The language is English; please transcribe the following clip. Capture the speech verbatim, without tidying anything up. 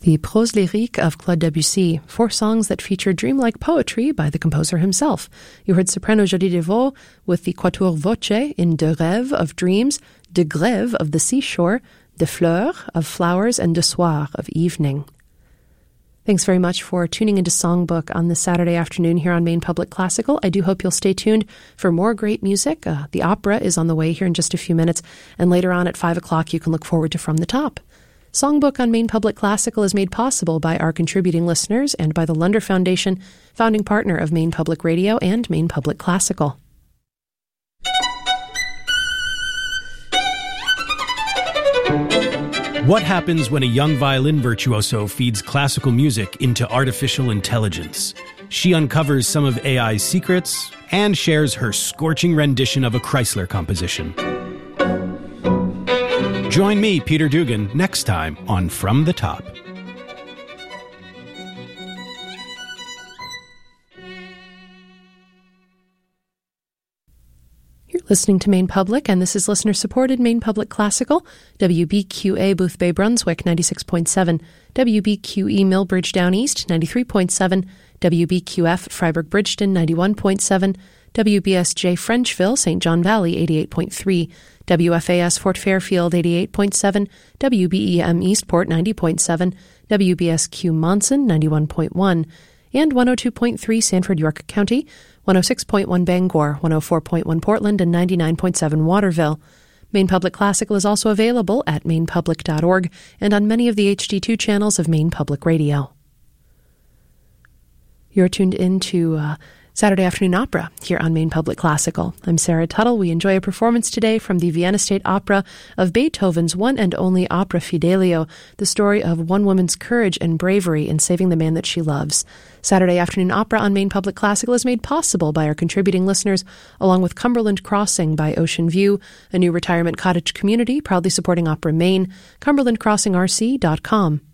The Prose Lyrique of Claude Debussy, four songs that feature dreamlike poetry by the composer himself. You heard soprano Jody Deveau with the Quatuor Voce in De Rêve of Dreams, De Grève of the Seashore, De Fleurs of Flowers, and De Soir of Evening. Thanks very much for tuning into Songbook on this Saturday afternoon here on Maine Public Classical. I do hope you'll stay tuned for more great music. Uh, the opera is on the way here in just a few minutes, and later on at five o'clock you can look forward to From the Top. Songbook on Maine Public Classical is made possible by our contributing listeners and by the Lunder Foundation, founding partner of Maine Public Radio and Maine Public Classical. What happens when a young violin virtuoso feeds classical music into artificial intelligence? She uncovers some of A I's secrets and shares her scorching rendition of a Chrysler composition. Join me, Peter Dugan, next time on From the Top. You're listening to Maine Public, and this is listener-supported Maine Public Classical, W B Q A Boothbay Brunswick, ninety-six point seven, W B Q E Millbridge Down East, ninety-three point seven, W B Q F Freiburg Bridgeton, ninety-one point seven, W B S J Frenchville, Saint John Valley, eighty-eight point three, W F A S Fort Fairfield, eighty-eight point seven, W B E M Eastport, ninety point seven, W B S Q Monson, ninety-one point one, and one oh two point three Sanford York County, one oh six point one Bangor, one oh four point one Portland, and ninety-nine point seven Waterville. Maine Public Classical is also available at maine public dot org and on many of the H D two channels of Maine Public Radio. You're tuned in to uh, Saturday Afternoon Opera here on Maine Public Classical. I'm Sarah Tuttle. We enjoy a performance today from the Vienna State Opera of Beethoven's one and only opera Fidelio, the story of one woman's courage and bravery in saving the man that she loves. Saturday Afternoon Opera on Maine Public Classical is made possible by our contributing listeners, along with Cumberland Crossing by Ocean View, a new retirement cottage community proudly supporting Opera Maine, cumberland crossing r c dot com.